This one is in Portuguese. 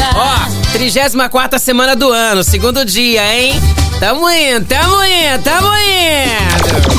Ó, 34ª semana do ano, segundo dia, hein? Tamo indo, tamo indo, tamo indo.